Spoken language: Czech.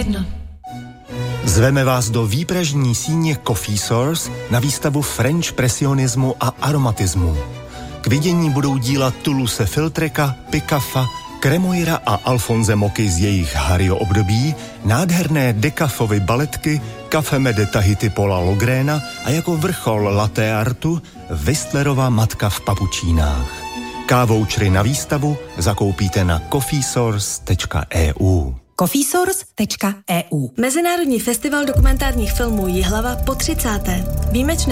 jedno. Zveme vás do výpražní síně Coffee Source na výstavu French presionismu a aromatismu. K vidění budou díla Toulouse-Lautreka, Picaffa, Cremoira a Alphonse Moky z jejich Harryho období, nádherné Decafovy baletky, Café de Tahiti Paula Logréna a jako vrchol latte artu Whistlerova matka v papučínách. Kávoučry na výstavu zakoupíte na coffeesource.eu. coffeesource.eu. Mezinárodní festival dokumentárních filmů Jihlava po 30. Výjimečné